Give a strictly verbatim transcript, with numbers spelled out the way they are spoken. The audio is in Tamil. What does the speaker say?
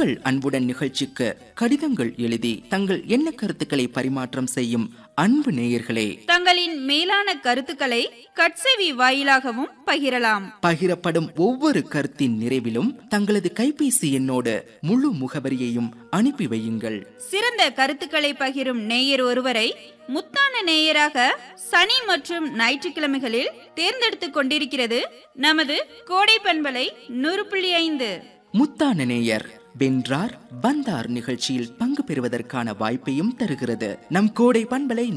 உங்கள் அன்புடன் நிகழ்ச்சிக்கு கடிதங்கள் எழுதி தங்கள் எண்ண கருத்துக்களை பரிமாற்றம் செய்யும் அன்பு நேயர்களே, தங்களின் மேலான கருத்துக்களை கட்செவி வாயிலாகவும் பகிரலாம். பகிரப்படும் ஒவ்வொரு கருத்தின் நிறைவிலும் தங்களது கைபேசி எண்ணோடு முழு முகவரியையும் அனுப்பி வையுங்கள். சிறந்த கருத்துக்களை பகிரும் நேயர் ஒருவரை முத்தான நேயராக சனி மற்றும் ஞாயிற்றுக்கிழமைகளில் தேர்ந்தெடுத்துக் கொண்டிருக்கிறது நமது கோடை பண்பலை நூறு புள்ளி ஐந்து. முத்தான நேயர் வென்றார் வந்தார் நிகழ்ச்சியில் பங்கு பெறுவதற்கான வாய்ப்பையும் தருகிறது நம் கோடை பண்பலை